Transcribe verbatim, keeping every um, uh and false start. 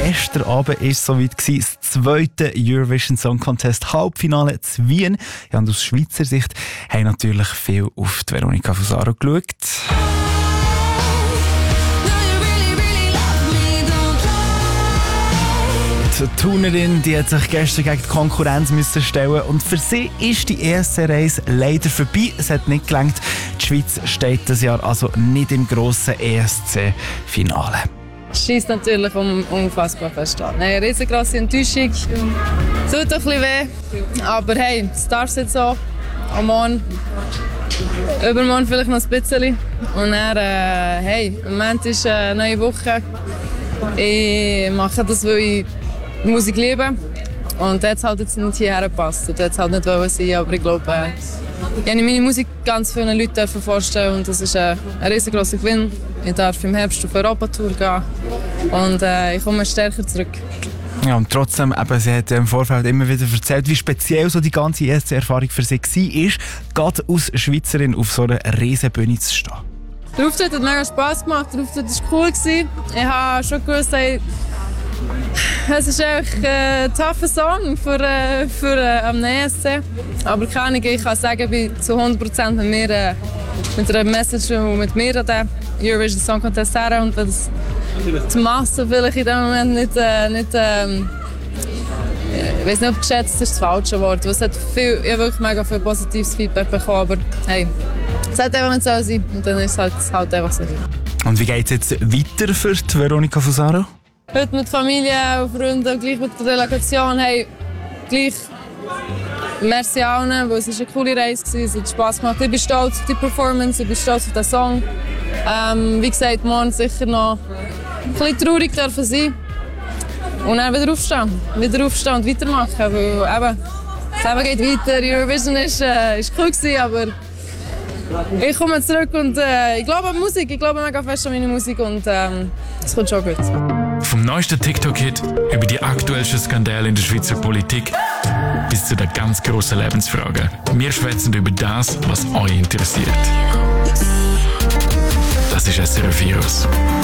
gestern Abend ist es soweit gewesen, das zweite Eurovision Song Contest Halbfinale zu Wien. Ja, und aus Schweizer Sicht haben natürlich viel auf die Veronika Fusaro geschaut. Die Turnerin, die hat sich gestern gegen die Konkurrenz müssen stellen und für sie ist die E S C-Reise leider vorbei. Es hat nicht gelangt. Die Schweiz steht dieses Jahr also nicht im grossen E S C-Finale. Es scheisst natürlich um, unfassbar fest an. Eine riesengroße Enttäuschung. Es tut ein bisschen weh. Aber hey, es darf jetzt so. Am Morgen, übermorgen vielleicht noch ein bisschen. Und dann, äh, hey, im Moment ist eine neue Woche. Ich mache das, weil ich die Musik liebe. Und das hat jetzt nicht hierher gepasst. Das hat halt nicht sein, aber ich glaube, äh, ich habe meine Musik ganz vielen Leuten vorstellen und das ist äh, ein riesengroßer Gewinn. Ich darf im Herbst auf Europatour gehen und äh, ich komme stärker zurück. Ja, und trotzdem, eben, sie hat im Vorfeld immer wieder erzählt, wie speziell so die ganze E S C-Erfahrung für sie war, gerade als Schweizerin auf so einer Riesenbühne zu stehen. Der Auftritt hat mega Spass gemacht, der Auftritt war cool. Ich habe schon gewusst, hey, es ist echt ein taffer Song für, äh, für äh, am E S C. Aber keine Ahnung, ich kann sagen, ich bin zu hundert Prozent mit mir, äh, mit einer Message und mit mir an den Eurovision Song Contest her. Und das die Masse vielleicht in dem Moment nicht, äh, nicht ähm, ich weiß nicht, ob geschätzt ist das falsche Wort. Es hat viel, ich habe wirklich mega viel positives Feedback bekommen, aber hey, es sollte einfach nicht so sein und dann ist es halt, halt einfach so. Und wie geht es jetzt weiter für die Veronika Fusaro? Heute mit Familie und Freunden, gleich mit der Delegation, hey, gleich merci allen, weil es war eine coole Reise war, es hat Spass gemacht. Ich bin stolz auf die Performance, ich bin stolz auf den Song. Ähm, wie gesagt, morgen sicher noch ein bisschen traurig dürfen sein. Und dann wieder aufstehen, wieder aufstehen und weitermachen, weil eben, das Leben geht weiter. Eurovision ist, äh, ist cool gewesen, aber ich komme zurück und äh, ich glaube an Musik, ich glaube mega fest an meine Musik und ähm, es kommt schon gut. Vom neuesten TikTok-Hit über die aktuellsten Skandale in der Schweizer Politik bis zu den ganz grossen Lebensfragen. Wir schwätzen über das, was euch interessiert. Das ist S R F Heroes.